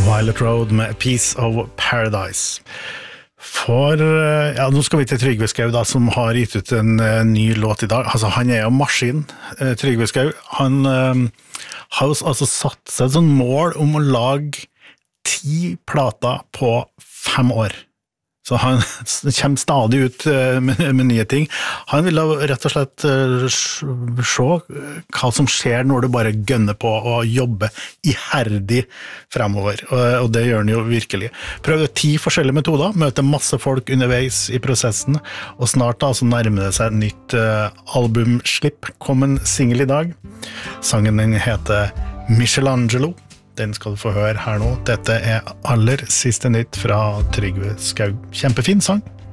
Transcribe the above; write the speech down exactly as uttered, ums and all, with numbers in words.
Violet Road med A Piece of Paradise. For, ja, nå skal vi til Trygve Skau da, som har gitt ut en uh, ny låt i dag. Altså, han er jo maskin, uh, Trygve Skau. Han uh, har jo altså satt seg et sånn mål om å lage ti plater på fem år. Så han kommer stadig ut med, med nye ting. Han vil da rett og slett se hva som skjer når du bare gønner på å jobbe iherdig fremover, og, og det gjør han jo virkelig. Prøv ti forskjellige metoder, møte masse folk underveis i prosessen, og snart da så nærmer det seg et nytt uh, albumslipp. Kom en single i dag. Sangen den heter Michelangelo. Den skal du få høre her nå. Dette er aller siste nytt fra Trygve Skau. Kjempefin sang.